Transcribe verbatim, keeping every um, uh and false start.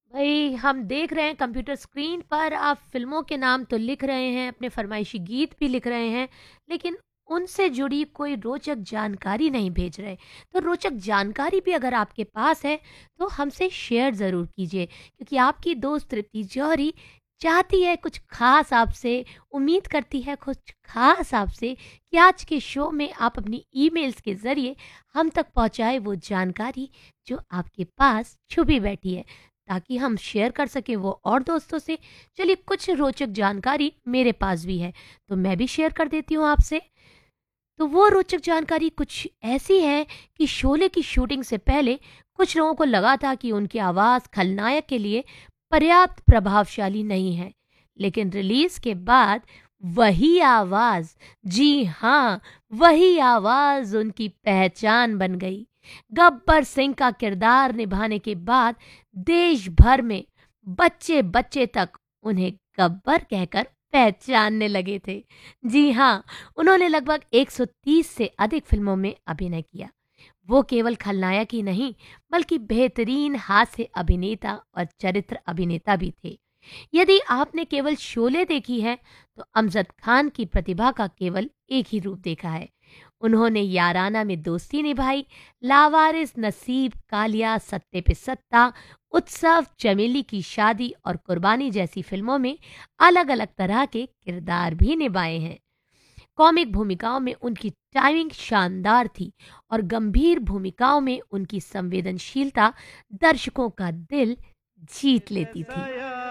भाई हम देख रहे हैं कंप्यूटर स्क्रीन पर आप फिल्मों के नाम तो लिख रहे हैं, अपने फरमाइशी गीत भी लिख रहे हैं, लेकिन उनसे जुड़ी कोई रोचक जानकारी नहीं भेज रहे। तो रोचक जानकारी भी अगर आपके पास है तो हमसे शेयर ज़रूर कीजिए, क्योंकि आपकी दोस्त तृप्ति जौहरी चाहती है कुछ खास आपसे, उम्मीद करती है कुछ खास आपसे कि आज के शो में आप अपनी ईमेल्स के ज़रिए हम तक पहुंचाए वो जानकारी जो आपके पास छुपी बैठी है, ताकि हम शेयर कर सकें वो और दोस्तों से। चलिए, कुछ रोचक जानकारी मेरे पास भी है तो मैं भी शेयर कर देती हूँ आपसे। तो वो रोचक जानकारी कुछ ऐसी है कि शोले की शूटिंग से पहले कुछ लोगों को लगा था कि उनकी आवाज़ खलनायक के लिए पर्याप्त प्रभावशाली नहीं है, लेकिन रिलीज के बाद वही आवाज़, जी हाँ, वही आवाज़ उनकी पहचान बन गई। गब्बर सिंह का किरदार निभाने के बाद देश भर में बच्चे बच्चे तक उन्हें गब्बर कहकर पहचानने लगे थे। जी हाँ, उन्होंने लगभग एक सौ तीस से अधिक फिल्मों में अभिनय किया। वो केवल खलनायक ही नहीं, बल्कि बेहतरीन हास्य अभिनेता और चरित्र अभिनेता भी थे। यदि आपने केवल शोले देखी है तो अमजद खान की प्रतिभा का केवल एक ही रूप देखा है। उन्होंने याराना में दोस्ती निभाई, लावारिस, नसीब, कालिया, सत्ते पे सत्ता, उत्सव, चमेली की शादी और कुर्बानी जैसी फिल्मों में अलग अलग तरह के किरदार भी निभाए हैं। कॉमिक भूमिकाओं में उनकी टाइमिंग शानदार थी और गंभीर भूमिकाओं में उनकी संवेदनशीलता दर्शकों का दिल जीत लेती थी।